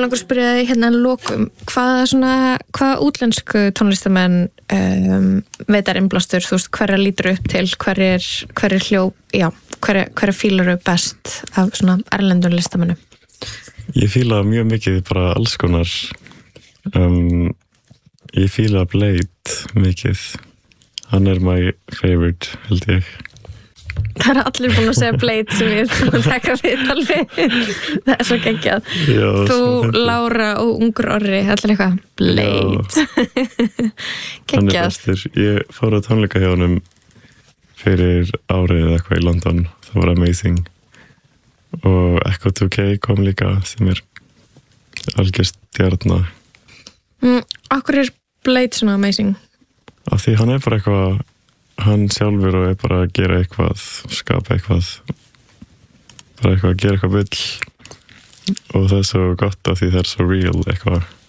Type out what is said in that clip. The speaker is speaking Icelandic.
langar að spyrja þig hérna að lokum, hvaða útlensku tónlistamenn veitar innblástur, þú veist, hverja lítur upp til, hverja fílar upp best af svona erlendum listamennum? Ég fíla mjög mikið bara alls konar. Ég fíla Blade mikið. Hann my favorite, held ég. Það allir búin að segja Blade sem ég búin að taka viðtal við. Það svo geggjað. Já, þú, Lára og ungur Orri, allir eitthvað Blade. Geggjað. Hann bestur. Ég fór á tónleika hjá honum fyrir árið eða eitthvað í London. Það var amazing. Og Echo 2K kom líka sem algjör stjarna. Akkur Blade svona amazing? Af því hann bara eitthvað, hann sjálfur og bara að gera eitthvað, skapa eitthvað, bara eitthvað að gera eitthvað bull og það svo gott af því það svo real eitthvað.